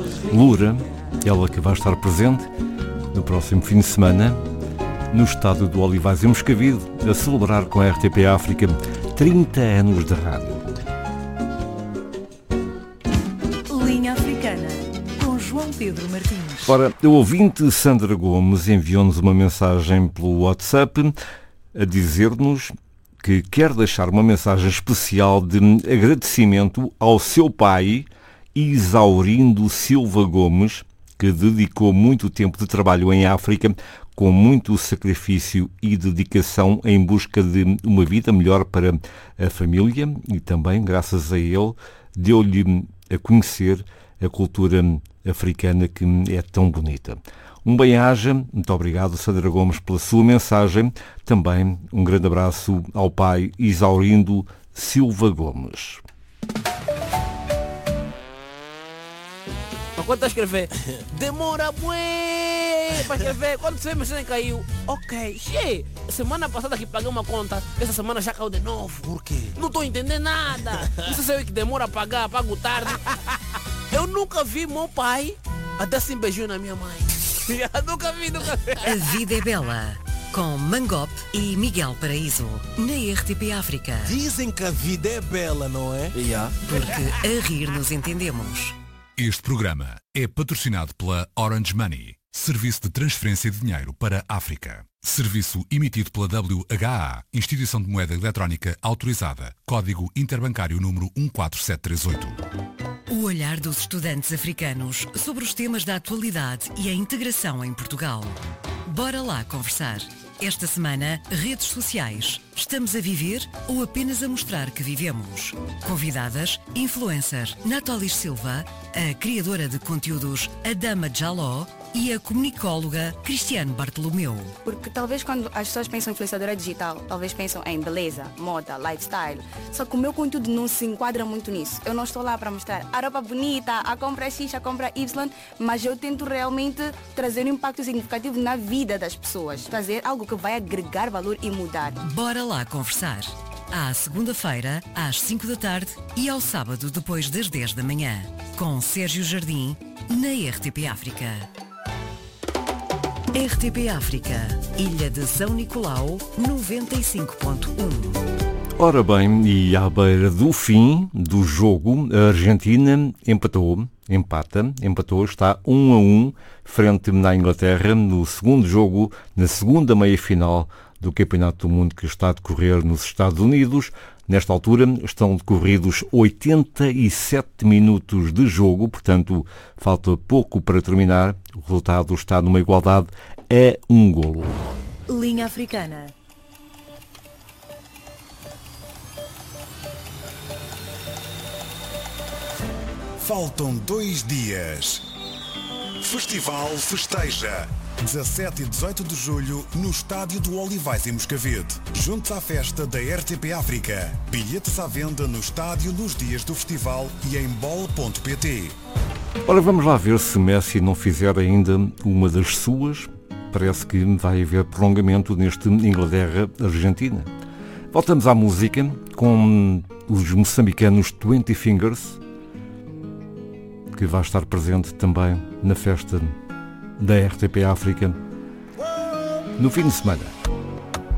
Lura, ela que vai estar presente no próximo fim de semana no estádio do Olivais em Moscavide, a celebrar com a RTP África 30 anos de rádio. Linha Africana, com João Pedro Martins. Ora, o ouvinte Sandra Gomes enviou-nos uma mensagem pelo WhatsApp a dizer-nos que quer deixar uma mensagem especial de agradecimento ao seu pai, Isaurindo Silva Gomes, que dedicou muito tempo de trabalho em África, com muito sacrifício e dedicação em busca de uma vida melhor para a família e também, graças a ele, deu-lhe a conhecer a cultura africana que é tão bonita. Um bem-aja, muito obrigado, Sandra Gomes, pela sua mensagem. Também um grande abraço ao pai Isaurindo Silva Gomes. Quando está a escrever, demora bué para escrever. Quando você mensagem caiu, ok, semana passada que paguei uma conta, essa semana já caiu de novo. Por quê? Não estou entendendo nada. Você sabe que demora a pagar, pago tarde. Eu nunca vi meu pai a dar assim beijinho na minha mãe. Nunca vi. A Vida é Bela, com Mangop e Miguel Paraíso, na RTP África. Dizem que a vida é bela, não é? Porque a rir nos entendemos. Este programa é patrocinado pela Orange Money, serviço de transferência de dinheiro para a África. Serviço emitido pela WHA, Instituição de Moeda Eletrónica Autorizada, Código Interbancário número 14738. O olhar dos estudantes africanos sobre os temas da atualidade e a integração em Portugal. Bora lá conversar. Esta semana, redes sociais. Estamos a viver ou apenas a mostrar que vivemos? Convidadas, influencer Natalis Silva, a criadora de conteúdos Adama Jaló e a comunicóloga Cristiane Bartolomeu. Porque talvez quando as pessoas pensam em influenciadora digital, talvez pensam em beleza, moda, lifestyle. Só que o meu conteúdo não se enquadra muito nisso. Eu não estou lá para mostrar a roupa bonita, a compra X, a compra Y, mas eu tento realmente trazer um impacto significativo na vida das pessoas. Fazer algo que vai agregar valor e mudar. Bora lá conversar. À segunda-feira, às 5 da tarde e ao sábado depois das 10 da manhã. Com Sérgio Jardim, na RTP África. RTP África, Ilha de São Nicolau, 95.1. Ora bem, e à beira do fim do jogo, a Argentina empatou, está 1-1 frente à Inglaterra no segundo jogo, na segunda meia-final do Campeonato do Mundo que está a decorrer nos Estados Unidos. Nesta altura estão decorridos 87 minutos de jogo, portanto falta pouco para terminar. O resultado está numa igualdade a 1 golo. Linha Africana. Faltam 2 dias. Festival Festeja. 17 e 18 de julho, no estádio do Olivais em Moscavide. Junte-se à festa da RTP África. Bilhetes à venda no estádio nos dias do festival e em bol.pt. Ora, vamos lá ver se Messi não fizer ainda uma das suas. Parece que vai haver prolongamento neste Inglaterra-Argentina. Voltamos à música com os moçambicanos 20 Fingers, que vai estar presente também na festa da RTP África no fim de semana.